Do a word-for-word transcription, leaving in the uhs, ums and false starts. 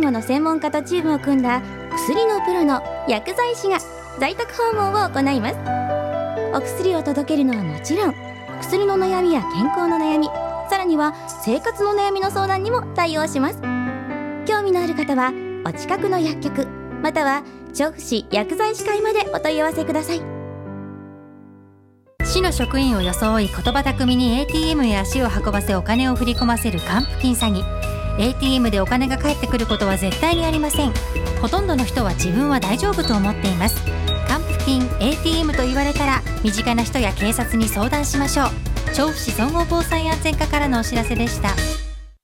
もの専門家とチームを組んだ薬のプロの薬剤師が在宅訪問を行います。お薬を届けるのはもちろん、薬の悩みや健康の悩み、さらには生活の悩みの相談にも対応します。興味のある方はお近くの薬局または調布市薬剤師会までお問い合わせください。 市の職員を装い言葉巧みに エーティーエム へ足を運ばせお金を振り込ませる還付金詐欺。 エーティーエム でお金が返ってくることは絶対にありません。ほとんどの人は自分は大丈夫と思っています。還付金 エーティーエム と言われたら身近な人や警察に相談しましょう。調布市総合防災安全課からのお知らせでした。